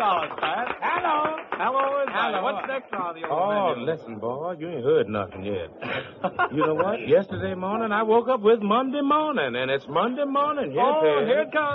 $100, Pat. Hello. Hello is right. Hello. What's next on the Oh, old menu? listen, boy, you ain't heard nothing yet. You know what? Yesterday morning, I woke up with Monday morning, and it's Monday morning. Yes, Oh, it is. here it comes.